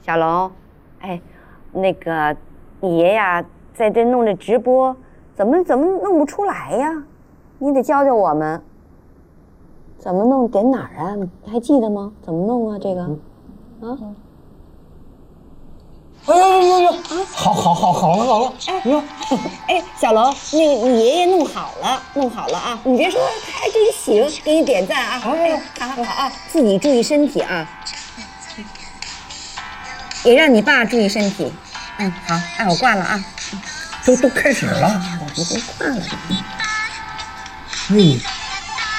小龙，哎，那个你爷呀，在这弄这直播，怎么弄不出来呀？你得教教我们，怎么弄？点哪儿啊？还记得吗？怎么弄啊？这个，啊？ 哎呦！好了！ 哎，小龙，那个你爷爷弄好了啊！你别说，他还真行，给你点赞啊！哎，好啊，自己注意身体啊，也让你爸注意身体。好，哎，我挂了啊。 都开始了， 我不会挂了。 哎。